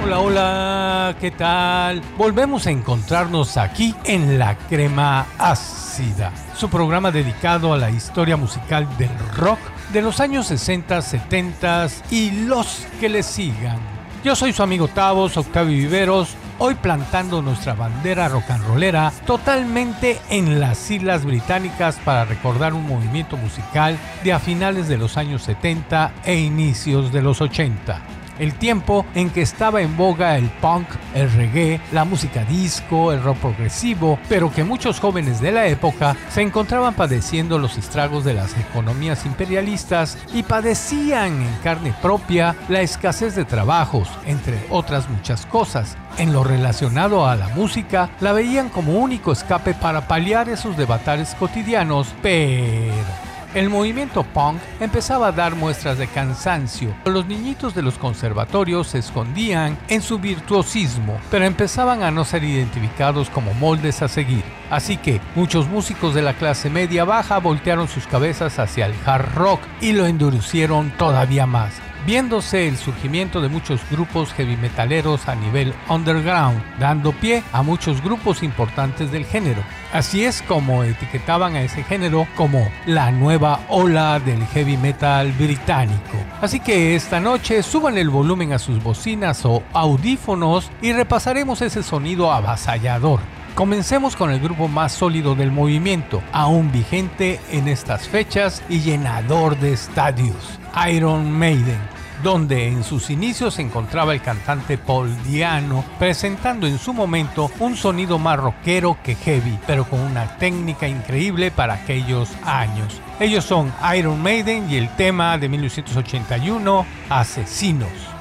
Hola, hola, ¿qué tal? Volvemos a encontrarnos aquí en La Crema Ácida, su programa dedicado a la historia musical del rock de los años 60, 70 y los que le sigan. Yo soy su amigo Tavos, Octavio Viveros, hoy plantando nuestra bandera rock and rollera totalmente en las Islas Británicas para recordar un movimiento musical de a finales de los años 70 e inicios de los 80. El tiempo en que estaba en boga el punk, el reggae, la música disco, el rock progresivo, pero que muchos jóvenes de la época se encontraban padeciendo los estragos de las economías imperialistas y padecían en carne propia la escasez de trabajos, entre otras muchas cosas. En lo relacionado a la música, la veían como único escape para paliar esos devatares cotidianos, pero el movimiento punk empezaba a dar muestras de cansancio. Los niñitos de los conservatorios se escondían en su virtuosismo, pero empezaban a no ser identificados como moldes a seguir. Así que muchos músicos de la clase media baja voltearon sus cabezas hacia el hard rock y lo endurecieron todavía más, viéndose el surgimiento de muchos grupos heavy metaleros a nivel underground, dando pie a muchos grupos importantes del género. Así es como etiquetaban a ese género como la nueva ola del heavy metal británico. Así que esta noche suban el volumen a sus bocinas o audífonos y repasaremos ese sonido avasallador. Comencemos con el grupo más sólido del movimiento, aún vigente en estas fechas y llenador de estadios, Iron Maiden, donde en sus inicios se encontraba el cantante Paul Di'Anno, presentando en su momento un sonido más rockero que heavy, pero con una técnica increíble para aquellos años. Ellos son Iron Maiden y el tema de 1981, Asesinos.